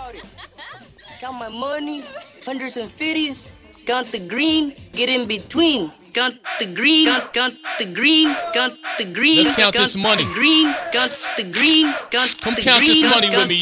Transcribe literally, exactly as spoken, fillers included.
about it. Count my money, hundreds and fifties. Count the green, get in between. Count the green, count, count the green, count the green. Let's count this money. The green, count the green, count Come the count green, this money with me,